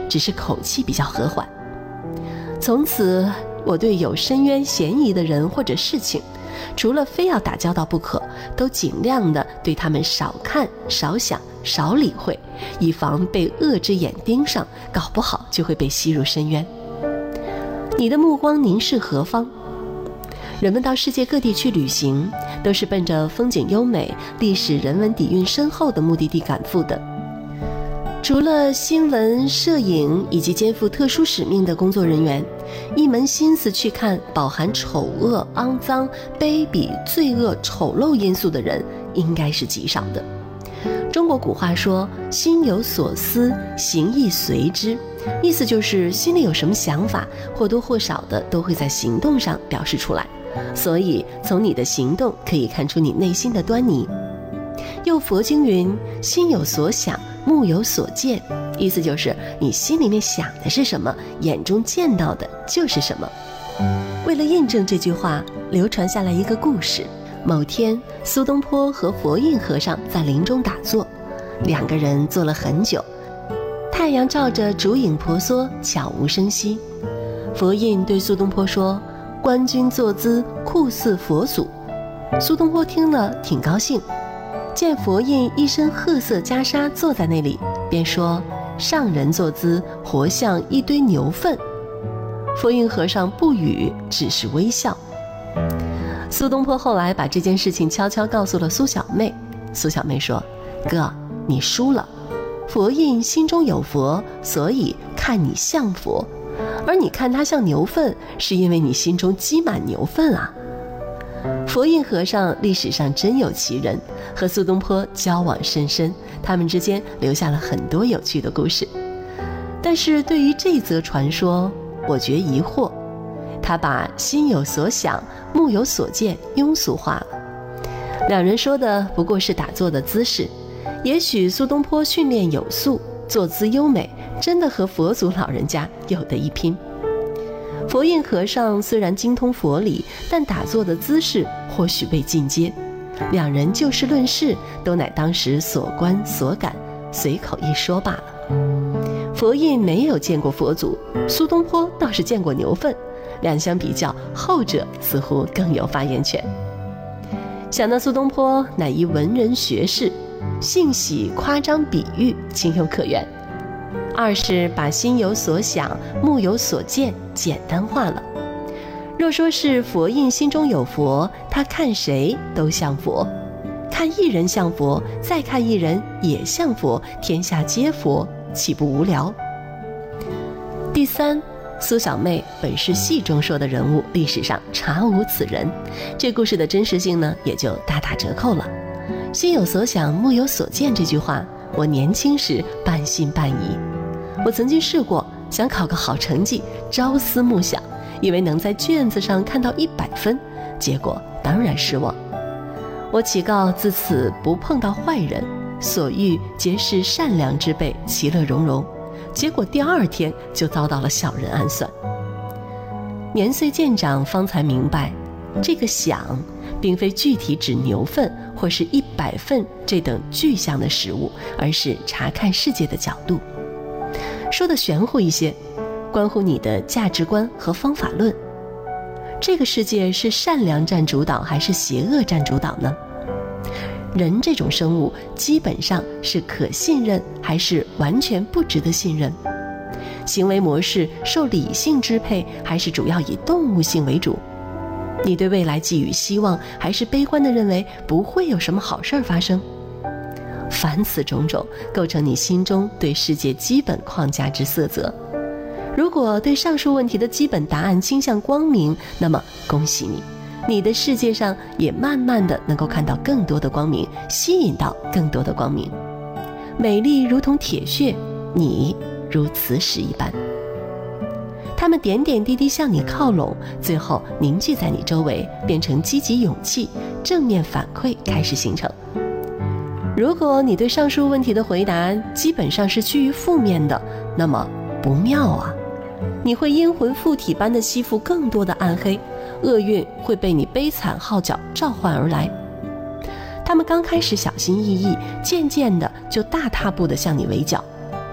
只是口气比较和缓。从此，我对有深渊嫌疑的人或者事情，除了非要打交道不可，都尽量的对他们少看、少想、少理会，以防被恶之眼盯上，搞不好就会被吸入深渊。你的目光凝视何方？人们到世界各地去旅行，都是奔着风景优美、历史人文底蕴深厚的目的地赶赴的。除了新闻、摄影以及肩负特殊使命的工作人员，一门心思去看饱含丑恶、肮脏、卑鄙、罪恶、丑陋因素的人，应该是极少的。中国古话说，心有所思，行亦随之，意思就是心里有什么想法，或多或少的都会在行动上表示出来，所以从你的行动可以看出你内心的端倪。又佛经云，心有所想，目有所见，意思就是你心里面想的是什么，眼中见到的就是什么。为了印证这句话，流传下来一个故事。某天，苏东坡和佛印和尚在林中打坐，两个人坐了很久，太阳照着，烛影婆娑，悄无声息。佛印对苏东坡说：“观君坐姿，酷似佛祖。”苏东坡听了挺高兴，见佛印一身褐色袈裟坐在那里，便说：“上人坐姿，活像一堆牛粪。”佛印和尚不语，只是微笑。苏东坡后来把这件事情悄悄告诉了苏小妹。苏小妹说：“哥，你输了。佛印心中有佛，所以看你像佛，而你看他像牛粪，是因为你心中积满牛粪啊。”佛印和尚历史上真有其人，和苏东坡交往甚深，他们之间留下了很多有趣的故事。但是对于这则传说，我觉疑惑，他把心有所想，目有所见庸俗化了。两人说的不过是打坐的姿势，也许苏东坡训练有素，坐姿优美，真的和佛祖老人家有得一拼。佛印和尚虽然精通佛理，但打坐的姿势或许被进阶。两人就事论事，都乃当时所观所感，随口一说罢了。佛印没有见过佛祖，苏东坡倒是见过牛粪，两相比较，后者似乎更有发言权。想到苏东坡乃一文人学士，性喜夸张比喻，情有可原。二是把心有所想，目有所见简单化了。若说是佛印心中有佛，他看谁都像佛，看一人像佛，再看一人也像佛，天下皆佛，岂不无聊？第三，苏小妹本是戏中说的人物，历史上查无此人，这故事的真实性呢，也就大打折扣了。心有所想，目有所见这句话，我年轻时半信半疑。我曾经试过想考个好成绩，朝思暮想，以为能在卷子上看到100分，结果当然失望。我祈告自此不碰到坏人，所遇皆是善良之辈，其乐融融。结果第2天就遭到了小人暗算。年岁渐长，方才明白，这个想并非具体指牛粪或是100份这等具象的食物，而是查看世界的角度。说得玄乎一些，关乎你的价值观和方法论。这个世界是善良占主导还是邪恶占主导呢？人这种生物基本上是可信任还是完全不值得信任？行为模式受理性支配还是主要以动物性为主？你对未来寄予希望，还是悲观地认为不会有什么好事发生？凡此种种，构成你心中对世界基本框架之色泽。如果对上述问题的基本答案倾向光明，那么恭喜你，你的世界上也慢慢的能够看到更多的光明，吸引到更多的光明。美丽如同铁血，你如磁石一般，它们点点滴滴向你靠拢，最后凝聚在你周围，变成积极勇气，正面反馈开始形成。如果你对上述问题的回答基本上是趋于负面的，那么不妙啊！你会阴魂附体般的吸附更多的暗黑，厄运会被你悲惨号角召唤而来。他们刚开始小心翼翼，渐渐的就大踏步地向你围剿，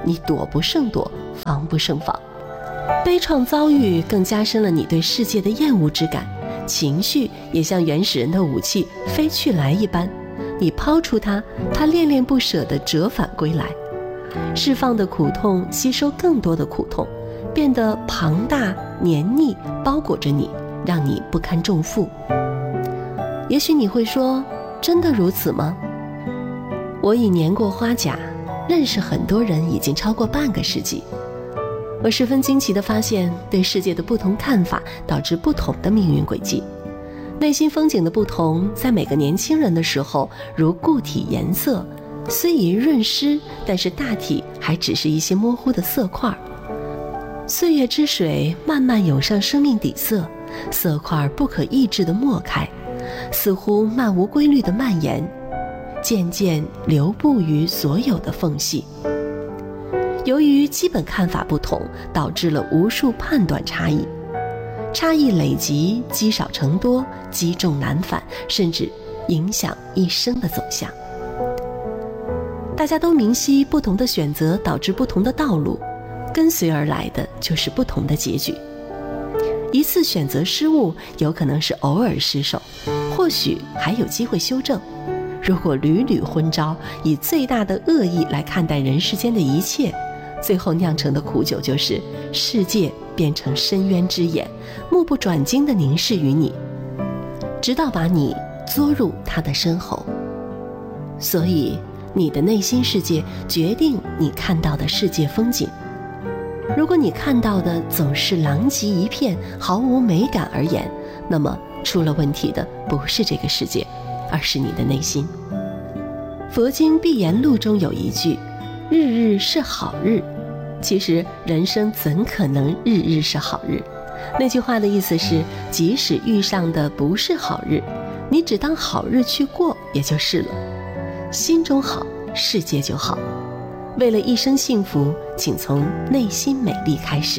你躲不胜躲，防不胜防。悲怆遭遇更加深了你对世界的厌恶之感，情绪也像原始人的武器飞去来一般，你抛出它，它恋恋不舍地折返归来。释放的苦痛吸收更多的苦痛，变得庞大黏腻，包裹着你，让你不堪重负。也许你会说，真的如此吗？我已年过花甲，认识很多人已经超过半个世纪。我十分惊奇地发现，对世界的不同看法导致不同的命运轨迹。内心风景的不同，在每个年轻人的时候，如固体颜色，虽已润湿，但是大体还只是一些模糊的色块。岁月之水慢慢涌上生命底色，色块不可抑制地抹开，似乎漫无规律地蔓延，渐渐流布于所有的缝隙。由于基本看法不同，导致了无数判断差异，差异累积，积少成多，积重难返，甚至影响一生的走向。大家都明晰，不同的选择导致不同的道路，跟随而来的就是不同的结局。一次选择失误，有可能是偶尔失手，或许还有机会修正。如果屡屡昏招，以最大的恶意来看待人世间的一切，最后酿成的苦酒就是世界变成深渊之眼，目不转睛地凝视于你，直到把你作入他的身后。所以你的内心世界决定你看到的世界风景。如果你看到的总是狼藉一片，毫无美感而言，那么出了问题的不是这个世界，而是你的内心。佛经碧岩录中有一句，日日是好日。其实人生怎可能日日是好日？那句话的意思是，即使遇上的不是好日，你只当好日去过也就是了。心中好，世界就好。为了一生幸福，请从内心美丽开始。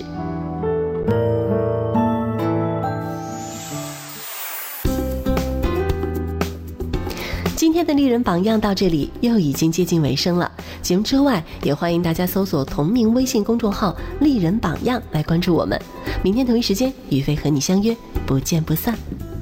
今天的丽人榜样到这里又已经接近尾声了。节目之外，也欢迎大家搜索同名微信公众号“丽人榜样”来关注我们。明天同一时间，于飞和你相约，不见不散。